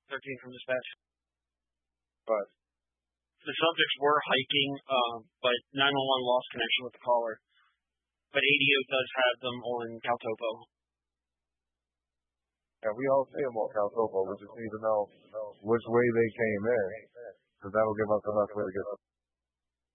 13 from dispatch. But The subjects were hiking, but 911 lost connection with the caller. But ADO does have them on Caltopo. yeah, we all see them on Caltopo. We just need to know which way they came in, because that'll give us enough way to get